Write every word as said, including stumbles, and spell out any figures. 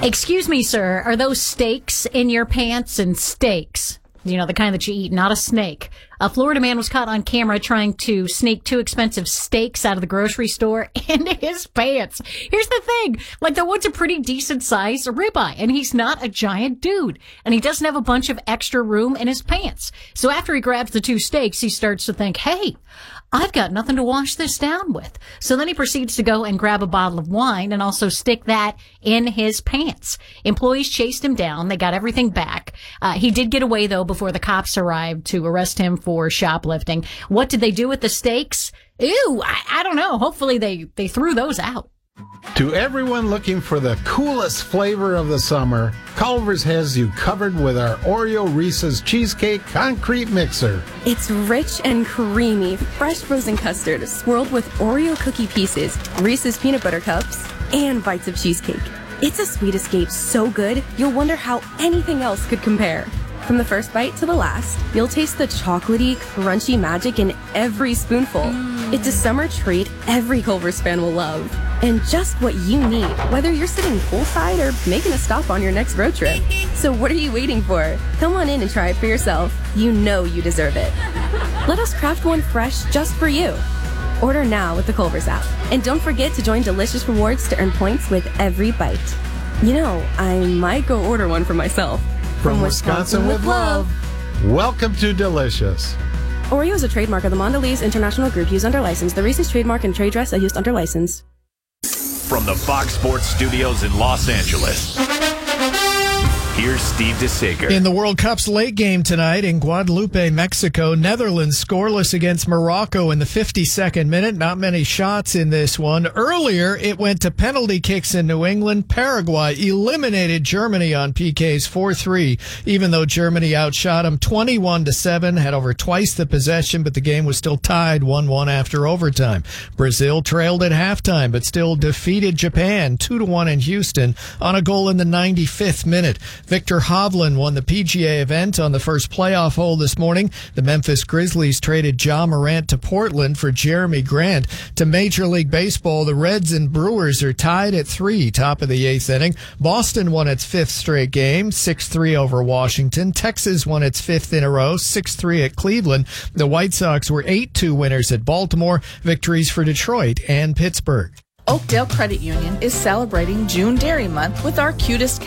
Excuse me, sir, are those steaks in your pants? And steaks, you know, the kind that you eat, not a snake. A Florida man was caught on camera trying to sneak two expensive steaks out of the grocery store into his pants. Here's the thing, like the one's a pretty decent size ribeye, and he's not a giant dude, and he doesn't have a bunch of extra room in his pants. So after he grabs the two steaks, he starts to think, hey, I've got nothing to wash this down with. So then he proceeds to go and grab a bottle of wine and also stick that in his pants. Employees chased him down. They got everything back. Uh, he did get away, though, before the cops arrived to arrest him for shoplifting. What did they do with the steaks? Ew, I, I don't know. Hopefully they, they threw those out. To everyone looking for the coolest flavor of the summer, Culver's has you covered with our Oreo Reese's Cheesecake Concrete Mixer. It's rich and creamy, fresh frozen custard swirled with Oreo cookie pieces, Reese's peanut butter cups, and bites of cheesecake. It's a sweet escape so good, you'll wonder how anything else could compare. From the first bite to the last, you'll taste the chocolatey, crunchy magic in every spoonful. Mm. It's a summer treat every Culver's fan will love. And just what you need, whether you're sitting poolside or making a stop on your next road trip. So what are you waiting for? Come on in and try it for yourself. You know you deserve it. Let us craft one fresh just for you. Order now with the Culver's app. And don't forget to join Delicious Rewards to earn points with every bite. You know, I might go order one for myself. From, From Wisconsin, Wisconsin with love. Welcome to Delicious. Oreo is a trademark of the Mondelez International Group used under license. The Reese's trademark and trade dress are used under license. From the Fox Sports Studios in Los Angeles, here's Steve DeSager. In the World Cup's late game tonight in Guadalupe, Mexico, Netherlands scoreless against Morocco in the fifty-second minute. Not many shots in this one. Earlier, it went to penalty kicks in New England. Paraguay eliminated Germany on P Ks four three, even though Germany outshot them twenty-one to seven, had over twice the possession, but the game was still tied one one after overtime. Brazil trailed at halftime, but still defeated Japan two to one in Houston on a goal in the ninety-fifth minute. Victor Hovland won the P G A event on the first playoff hole this morning. The Memphis Grizzlies traded Ja Morant to Portland for Jeremy Grant. To Major League Baseball, the Reds and Brewers are tied at three, top of the eighth inning. Boston won its fifth straight game, six three over Washington. Texas won its fifth in a row, six three at Cleveland. The White Sox were eight two winners at Baltimore. Victories for Detroit and Pittsburgh. Oakdale Credit Union is celebrating June Dairy Month with our cutest